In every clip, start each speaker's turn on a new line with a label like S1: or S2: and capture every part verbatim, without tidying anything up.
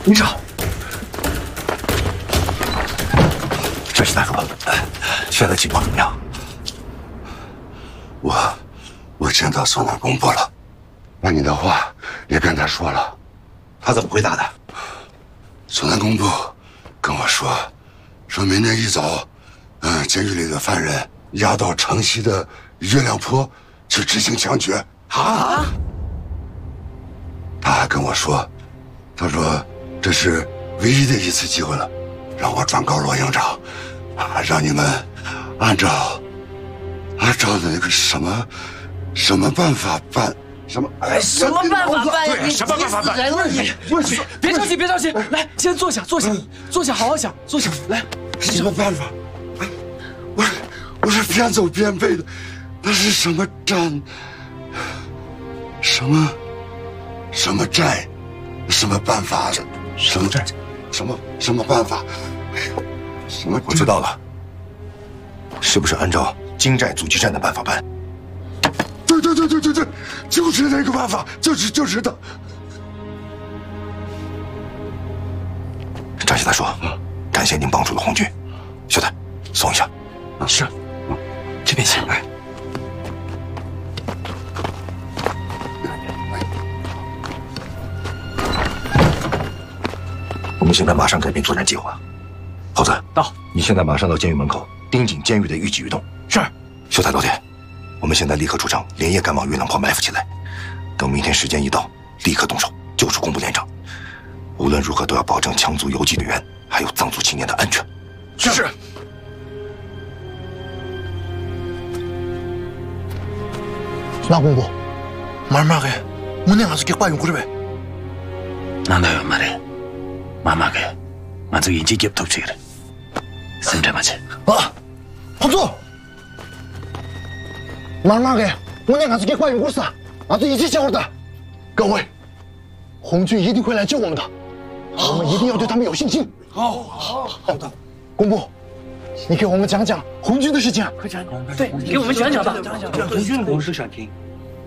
S1: 你找。这是大叔，现在情况怎么样？
S2: 我我见到松南公部了，把你的话也跟他说了。
S1: 他怎么回答的？
S2: 松南公部跟我说，说明天一早，嗯，监狱里的犯人押到城西的月亮坡去执行枪决。
S1: 啊！
S2: 他还跟我说，他说这是唯一的一次机会了，让我转告罗营长，啊，让你们按照按照那个什么什么办法办什么？
S3: 哎，什么办法办？
S1: 对，什么办法办？
S3: 你
S1: 不是，
S3: 别着急，别着急，来，先坐下，坐下，坐下，好好想，坐下，来。
S2: 什么办法？哎，我我是边走边背的，那是什么战？什么什么债？什么办法？什么债？什么什么办法？什么？
S1: 我知道了，是不是按照金寨阻击战的办法办？
S2: 对对对对对对，就是那个办法，就是就是的。
S1: 张西大叔，感谢您帮助了红军，小戴，送一下。
S3: 是，这边请。
S1: 哎。我们现在马上改变作战计划。猴子，
S3: 到。
S1: 你现在马上到监狱门口，盯紧监狱的一举一动。
S3: 是。
S1: 秀才老铁，我们现在立刻出城，连夜赶往月亮坡埋伏起来。等明天时间一到，立刻动手救出工部连长。无论如何都要保证羌族游击队员还有藏族青年的安全。
S3: 是。是
S4: 那公部，慢慢的，我那还是给化用过来呗。
S5: 那那嘛的，慢慢的，俺就已经接不出去了。生产嘛去。
S4: 啊，黄总，慢慢的，我那还是给化用过来，俺就一起讲的。各位，红军一定会来救我们的，我们一定要对他们有信心。
S3: 好，好，好的。
S4: 公部，你给我们讲讲红军的事情。
S3: 快讲讲，对，给我们讲讲吧，讲讲讲红军的故事，想听。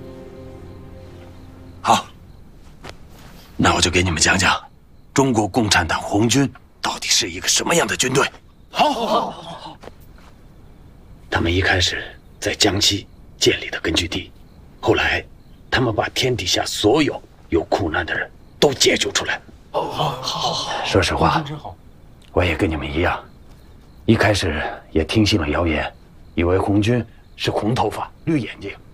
S5: 好，那我就给你们讲讲中国共产党红军到底是一个什么样的军队。
S3: 好，好，好，好，好。
S5: 他们一开始在江西建立的根据地，后来他们把天底下所有有苦难的人都解救出来。
S3: 好，好，好，好。
S5: 说实话，我也跟你们一样，一开始也听信了谣言，以为红军是红头发、绿眼睛。